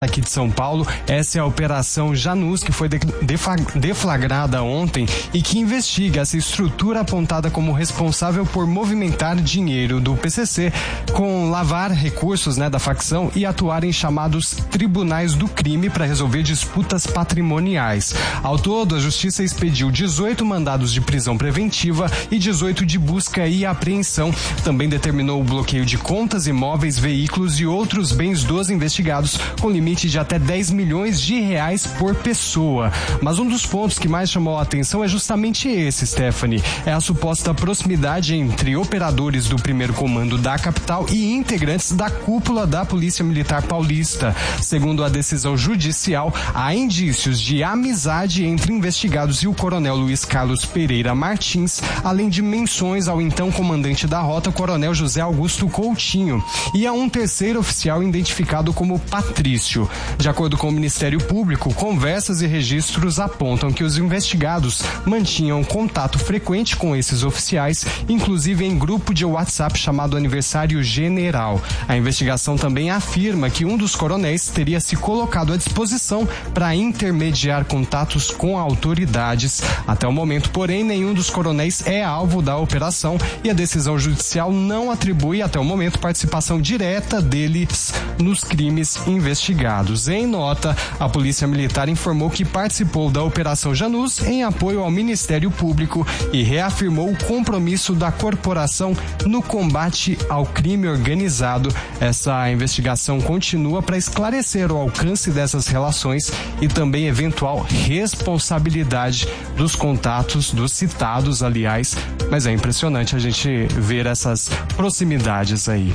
aqui de São Paulo. Essa é a Operação Janus, que foi deflagrada ontem e que investiga essa estrutura apontada como responsável por movimentar dinheiro do PCC, com lavar recursos, da facção e atuar em chamados tribunais do crime para resolver disputas patrimoniais. Ao todo, a Justiça expediu 18 mandados de prisão preventiva e 18 de busca e apreensão. Também determinou o bloqueio de contas, imóveis, veículos e outros bens dos investigados, com limite de até 10 milhões de reais por pessoa. Mas um dos pontos que mais chamou a atenção é justamente esse, Stephanie. É a suposta proximidade entre operadores do primeiro comando da capital e integrantes da cúpula da Polícia Militar Paulista. Segundo a decisão judicial, há indícios de amizade entre investigados e o coronel Luiz Carlos Pereira Martins, além de menções ao então comandante da rota, coronel José Augusto Coutinho, e a um terceiro oficial identificado como Patrício. De acordo com o Ministério Público, conversas e registros apontam que os investigados mantinham contato frequente com esses oficiais, inclusive em grupo de WhatsApp chamado Aniversário General. A investigação também afirma que um dos coronéis teria se colocado à disposição para intermediar contatos com autoridades. Até o momento, porém, nenhum dos coronéis é alvo da operação e a decisão judicial não atribui até o momento participação direta deles nos crimes investigados. Em nota, a Polícia Militar informou que participou da Operação Janus em apoio ao Ministério Público e reafirmou o compromisso da corporação no combate ao crime organizado. Essa investigação continua para esclarecer o alcance dessas relações e também eventual responsabilidade dos contatos, dos citados, aliás. Mas é impressionante a gente ver essas proximidades aí.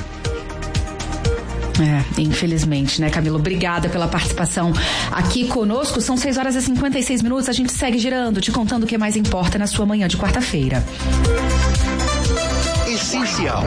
Infelizmente, Camilo? Obrigada pela participação aqui conosco. São 6h56. A gente segue girando, te contando o que mais importa na sua manhã de quarta-feira. Essencial.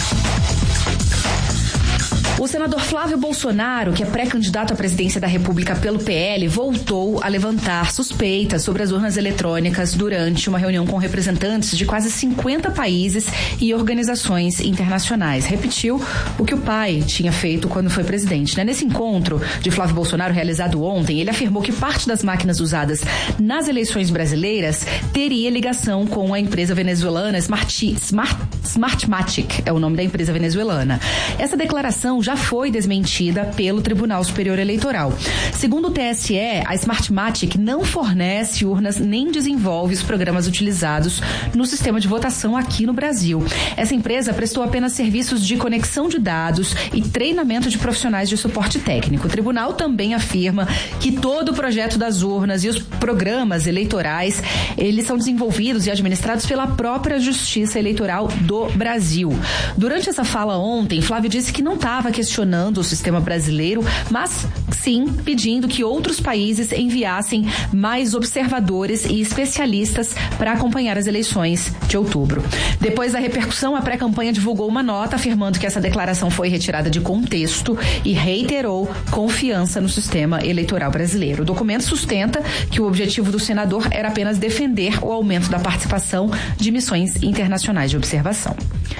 O senador Flávio Bolsonaro, que é pré-candidato à presidência da República pelo PL, voltou a levantar suspeitas sobre as urnas eletrônicas durante uma reunião com representantes de quase 50 países e organizações internacionais. Repetiu o que o pai tinha feito quando foi presidente. Nesse encontro de Flávio Bolsonaro realizado ontem, ele afirmou que parte das máquinas usadas nas eleições brasileiras teria ligação com a empresa venezuelana Smartmatic, é o nome da empresa venezuelana. Essa declaração já foi desmentida pelo Tribunal Superior Eleitoral. Segundo o TSE, a Smartmatic não fornece urnas nem desenvolve os programas utilizados no sistema de votação aqui no Brasil. Essa empresa prestou apenas serviços de conexão de dados e treinamento de profissionais de suporte técnico. O tribunal também afirma que todo o projeto das urnas e os programas eleitorais, eles são desenvolvidos e administrados pela própria Justiça Eleitoral do Brasil. Durante essa fala ontem, Flávio disse que não estava questionando o sistema brasileiro, mas sim pedindo que outros países enviassem mais observadores e especialistas para acompanhar as eleições de outubro. Depois da repercussão, a pré-campanha divulgou uma nota afirmando que essa declaração foi retirada de contexto e reiterou confiança no sistema eleitoral brasileiro. O documento sustenta que o objetivo do senador era apenas defender o aumento da participação de missões internacionais de observação.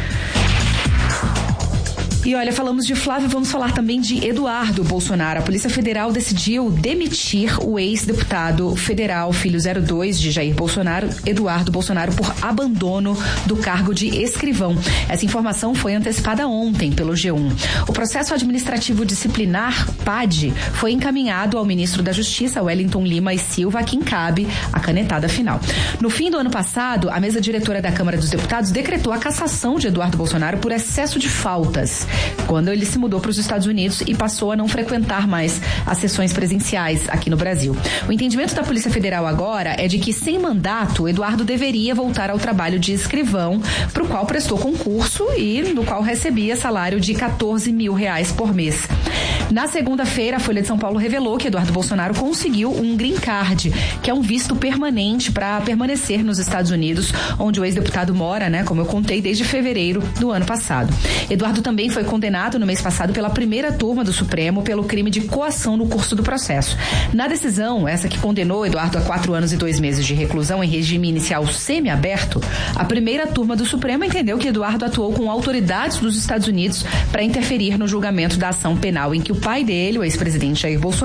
E olha, falamos de Flávio, vamos falar também de Eduardo Bolsonaro. A Polícia Federal decidiu demitir o ex-deputado federal, filho 02 de Jair Bolsonaro, Eduardo Bolsonaro, por abandono do cargo de escrivão. Essa informação foi antecipada ontem pelo G1. O processo administrativo disciplinar, PAD, foi encaminhado ao ministro da Justiça, Wellington Lima e Silva, a quem cabe a canetada final. No fim do ano passado, a mesa diretora da Câmara dos Deputados decretou a cassação de Eduardo Bolsonaro por excesso de faltas, quando ele se mudou para os Estados Unidos e passou a não frequentar mais as sessões presenciais aqui no Brasil. O entendimento da Polícia Federal agora é de que, sem mandato, Eduardo deveria voltar ao trabalho de escrivão, para o qual prestou concurso e no qual recebia salário de R$14 mil por mês. Na segunda-feira, a Folha de São Paulo revelou que Eduardo Bolsonaro conseguiu um green card, que é um visto permanente para permanecer nos Estados Unidos, onde o ex-deputado mora, como eu contei, desde fevereiro do ano passado. Eduardo também foi condenado no mês passado pela primeira turma do Supremo pelo crime de coação no curso do processo. Na decisão, essa que condenou Eduardo a 4 anos e 2 meses de reclusão em regime inicial semiaberto, a primeira turma do Supremo entendeu que Eduardo atuou com autoridades dos Estados Unidos para interferir no julgamento da ação penal em que o pai dele, o ex-presidente Jair Bolsonaro,